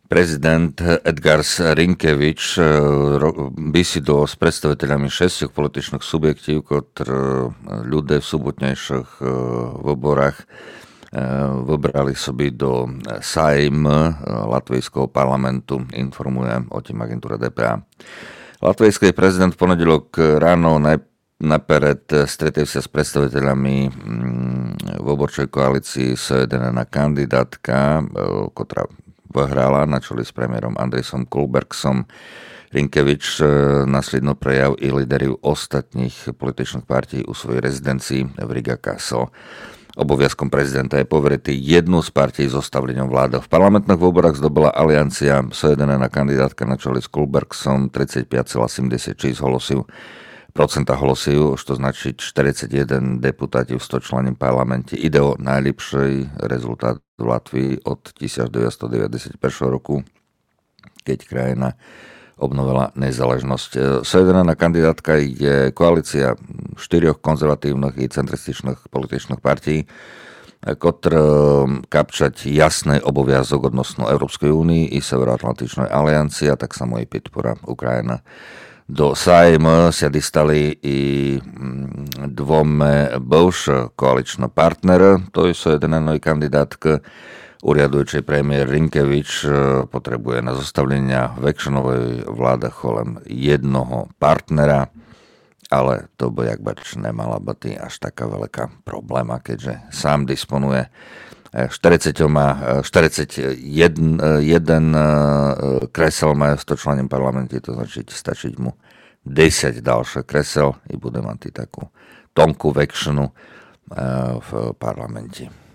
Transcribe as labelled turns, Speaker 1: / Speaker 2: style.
Speaker 1: Prezident Edgars Rinkevič besiedol s predstaviteľami 6 političných subjektів, ktoré ľudia v subotnejších voborách vybrali sobie do Sajm Latvijského parlamentu, informuje o tým agentúra DPA. Latvijský prezident v ponedelok ráno napered stretol sa s predstaviteľami voborčej koalícii S1 kandidátka, ktorá vyhrala na čele s premiérom Andresom Kulbergsom. Rinkevič následno prejav i líderov ostatných političných partí u svojej rezidencii v Riga Castle. Oboviazkom prezidenta je poveriti jednu z partí zostavlením vlády. V parlamentných voľbách zdobila aliancia S1 kandidátka na čele s Kulbergsom 35,76 procenta hlasov, što znači 41 deputáti v 100 člennom parlamente. Ide o najlepší rezultát v Latvii od 1991 roku, keď krajina obnovila nezáležnosť. S1 kandidátka je koalícia 4 konzervatívnych i centrističných političných partí, ktoré kapčať jasný oboviazok odnosno Európskej únii i Severoatlantičnej aliancie, a tak samo i podpora Ukrajina. Do Sajm sa dostali i dvome bivšie koaličné partnery, to je jedna kandidátka. Uriadujúci premiér Rinkevič potrebuje na zostavlenia väčšinovej vlády kolem jednoho partnera, ale to by jak bač nemala byť až taká veľká probléma, keďže sám disponuje 41 kresel má v 100 člennom parlamente, to znači stačiť mu 10 ďalších kresel i bude mať takú tonku väčšinu v parlamente.